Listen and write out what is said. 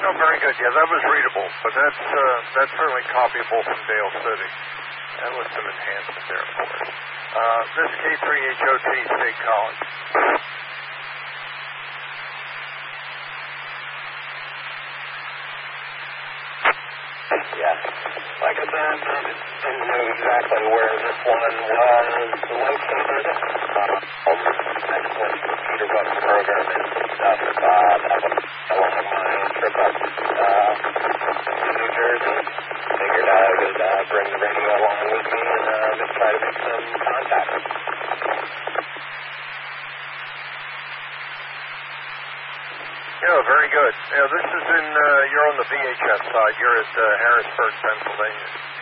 Oh, very good. Yeah, that was readable, but that's certainly copyable from Dale City. That was some enhancement there, of course. This K3HOT State College. Yes. Like I said, I didn't know exactly where this one was located. I just went to the Peterbuck program and some stuff along my trip up to New Jersey. Figured I would bring the radio along with me and just try to make some contact. Yeah, very good. Yeah, this is in, you're on the VHF side. You're at Harrisburg, Pennsylvania.